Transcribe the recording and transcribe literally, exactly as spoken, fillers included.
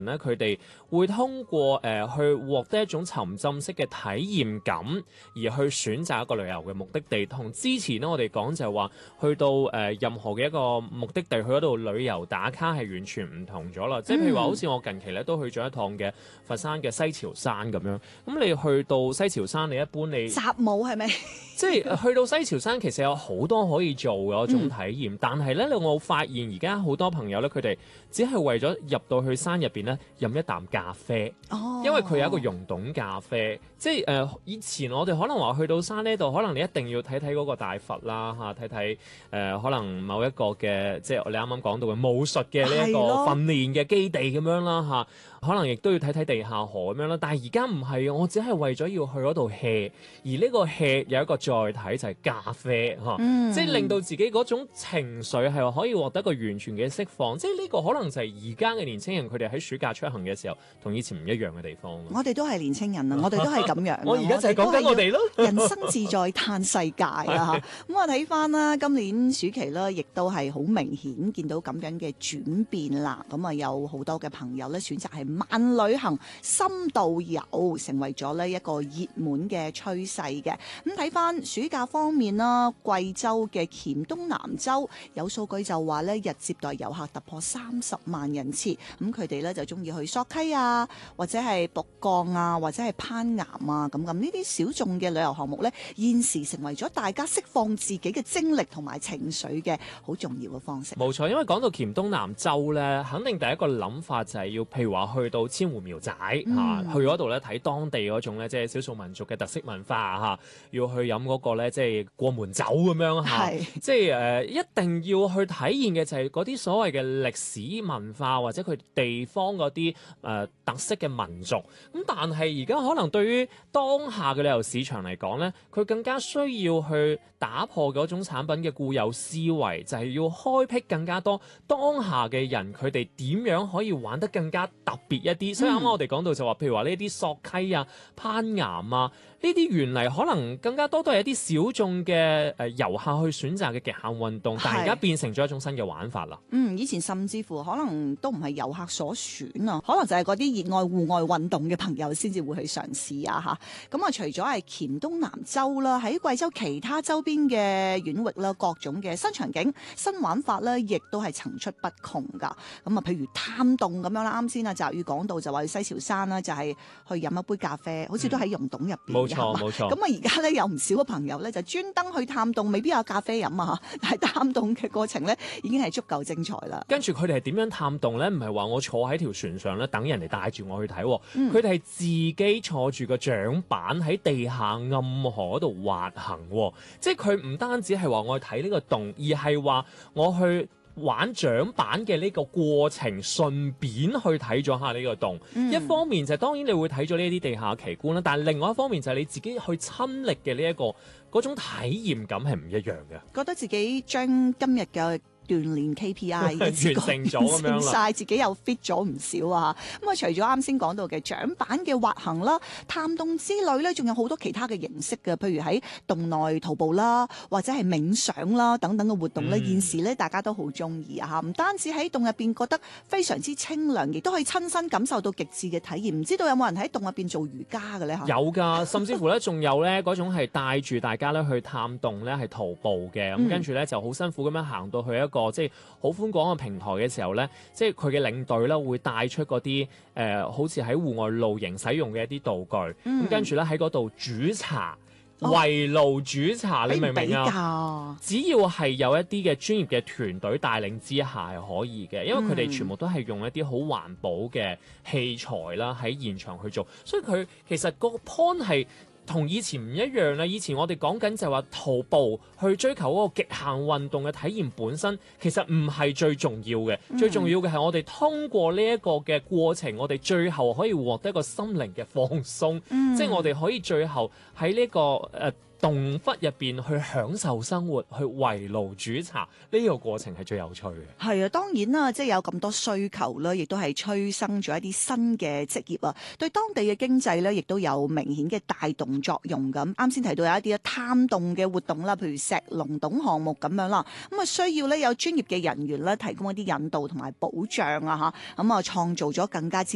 咧，佢哋會通過誒、呃、去獲得一種沉浸式嘅體驗感，而去選擇一個旅遊嘅目的地。同之前咧，我哋講就係話去到誒、呃、任何嘅一個目的地去嗰度旅遊打卡係完全唔同咗啦。即係譬如話，好似我近期咧都去咗一趟嘅佛山嘅西樵山咁樣。咁你去到西樵山，你一般你習武係咪？ 即係去到西樵山，其實有好多可以做嘅一種體驗。嗯、但係咧，我發現而家好多朋友咧，佢哋只係為咗入到去山入邊咧，飲一啖咖啡。哦，因為佢有一個溶洞咖啡。即係誒、呃，以前我哋可能話去到山呢度，可能你一定要睇睇嗰個大佛啦，嚇睇睇誒，可能某一個嘅，即係你啱啱講到嘅武術嘅呢一個訓練嘅基地咁樣啦，嚇。可能亦都要睇睇地下河咁樣啦。但係而家唔係，我只係為咗要去嗰度 hea，而呢個 hea 有一個載體就係咖啡嚇，嗯、即係令到自己嗰種情緒係可以獲得一個完全嘅釋放。即係呢個可能就係而家嘅年輕人佢哋喺暑假出行嘅時候同以前唔一樣嘅地方。 我哋都係年輕人啊，我哋都係咁樣。 我而家就係講緊我哋咯。 人生自在嘆世界啊！咁我睇翻啦，今年暑期啦，亦都係好明顯見到咁樣嘅轉變啦。咁啊，有好多嘅朋友咧選擇係慢旅行、深度遊，成為咗呢一個熱門嘅趨勢嘅。咁睇翻暑假方面啦，貴州嘅黔東南州有數據就話咧，日接待遊客突破三十萬人次。咁佢哋咧就中意去索溪啊，或者係북降啊，或者係攀岩啊，咁咁呢啲小眾嘅旅遊項目咧，現時成為咗大家釋放自己嘅精力同埋情緒嘅好重要嘅方式。 冇錯，因為講到黔東南州咧，肯定第一個諗法就係要，譬如話去到千湖苗寨嚇、嗯啊，去嗰度咧睇當地嗰種咧，即係少數民族嘅特色文化嚇、啊，要去飲嗰個咧，即係過門酒咁樣嚇，啊、是即係誒、呃、一定要去體驗嘅就係嗰啲所謂嘅歷史文化或者佢地方嗰啲誒特色嘅民族。咁但係而家可能對於當下嘅旅遊市場嚟講咧，佢更加需要去打破嗰種產品嘅固有思維，就係、是、要開闢更加多當下嘅人，佢哋點樣可以玩得更加特別一啲。嗯、所以啱啱我哋講到就話，譬如話呢啲索溪啊、攀岩啊，呢啲原嚟可能更加多都係一啲小眾嘅誒遊客去選擇嘅極限運動，但係而家變成咗一種新嘅玩法啦。 嗯，以前甚至乎可能都唔係遊客所選啊，可能就係嗰啲熱愛戶外運動嘅朋友先至會去嘗試啊嚇。咁啊，除咗係黔東南州啦，喺貴州其他周邊嘅縣域啦，各種嘅新場景、新玩法咧，亦都係層出不窮噶。咁啊，譬如探洞咁樣啦，啱先啊澤宇講到就話去西樵山啦，就係、是、去飲一杯咖啡，好似都喺溶洞入邊。冇錯冇錯。咁啊，而家咧有唔少嘅朋友咧就專登去探洞，未必有咖啡飲啊，但係探洞嘅過程咧已經係足夠精彩啦。 跟住佢哋係點樣探洞咧？唔係話我坐喺條船上咧等人哋帶住我去睇，佢哋係自己坐住個槳板喺地下暗河度滑行，即係佢唔單止係話我去睇呢個洞，而係話我去玩槳板嘅呢個過程，順便去睇咗下呢個洞。嗯、一方面就係、當然你會睇咗呢啲地下奇觀啦，但係另外一方面就係你自己去親歷嘅呢一個嗰種體驗感係唔一樣嘅。 覺得自己將今日嘅鍛鍊 K P I 完成咗咁樣啦，完成晒自己又 fit 咗唔少啊！咁啊，除咗啱先講到嘅槳板嘅滑行啦、探洞之類咧，仲有好多其他嘅形式嘅，譬如喺洞內徒步啦，或者係冥想啦等等嘅活動咧。嗯、現時咧大家都好中意啊！嚇，唔單止喺洞入邊覺得非常之清涼，亦都可以親身感受到極致嘅體驗。唔知道有冇人喺洞入邊做瑜伽嘅咧？嚇，有㗎，甚至乎咧仲有咧嗰種係帶住大家咧去探洞咧係徒步嘅，咁、嗯、跟住咧就好辛苦咁樣行到去一個即係好寬廣嘅平台嘅時候咧，即係佢嘅領隊咧會帶出嗰啲誒，好似喺戶外露營使用嘅一啲道具，咁、嗯、跟住咧喺嗰度煮茶，圍爐煮茶，哦、你明唔明啊？只要係有一啲嘅專業嘅團隊帶領之下係可以嘅，因為佢哋全部都係用一啲好環保嘅器材啦，喺現場去做，所以佢其實個 point 係同以前唔一樣啦。以前我哋講緊就係話徒步去追求嗰個極限運動嘅體驗本身，其實唔係最重要嘅。嗯、最重要嘅係我哋通過呢一個嘅過程，我哋最後可以獲得一個心靈嘅放鬆，嗯、即係我哋可以最後喺呢、這個誒。呃洞窟入邊去享受生活，去圍爐煮茶，呢、這個過程係最有趣嘅。 係啊，當然啦，即係有咁多需求啦，亦都係催生咗一啲新嘅職業啊，對當地嘅經濟咧，亦都有明顯嘅帶動作用咁。啱先提到有一啲探洞嘅活動啦，譬如石龍洞項目咁樣啦，咁啊需要咧有專業嘅人員咧提供一啲引導同埋保障啊嚇，咁啊創造咗更加之